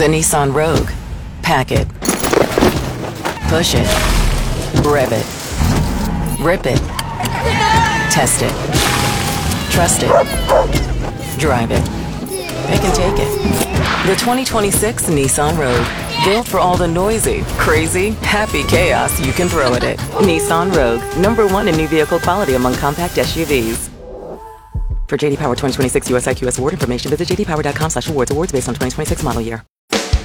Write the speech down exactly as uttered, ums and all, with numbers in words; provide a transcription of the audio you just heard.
The Nissan Rogue. Pack it. Push it. Rev it. Rip it. Test it. Trust it. Drive it. Pick and take it. The twenty twenty-six Nissan Rogue. Built for all the noisy, crazy, happy chaos you can throw at it. Nissan Rogue. Number one in new vehicle quality among compact S U Vs. For J D Power twenty twenty-six U S I Q S award information, visit j d power dot com slash awards. Awards based on twenty twenty-six model year.